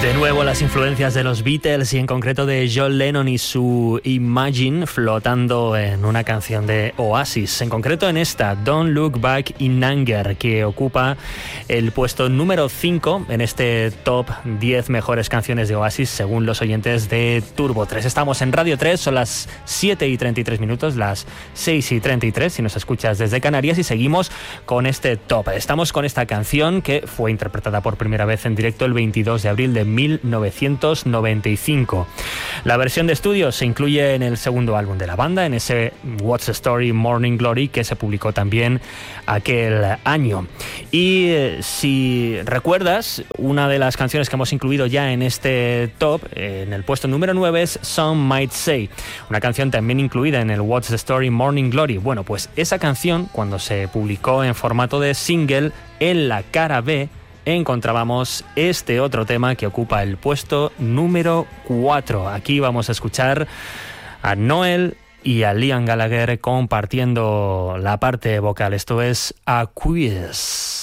De nuevo las influencias de los Beatles y en concreto de John Lennon y su Imagine flotando en una canción de Oasis, en concreto en esta Don't Look Back in Anger, que ocupa el puesto número 5 en este top 10 mejores canciones de Oasis según los oyentes de Turbo 3. Estamos en Radio 3, son las 7:33, las 6:33 si nos escuchas desde Canarias, y seguimos con este top. Estamos con esta canción que fue interpretada por primera vez en directo el 22 de abril de 1995. La versión de estudio se incluye en el segundo álbum de la banda, en ese What's the Story Morning Glory, que se publicó también aquel año. Y si recuerdas, una de las canciones que hemos incluido ya en este top, en el puesto número 9, es Some Might Say, una canción también incluida en el What's the Story Morning Glory. Bueno, pues esa canción, cuando se publicó en formato de single, en la cara B encontrábamos este otro tema que ocupa el puesto número 4. Aquí vamos a escuchar a Noel y a Liam Gallagher compartiendo la parte vocal. Esto es Aqueous.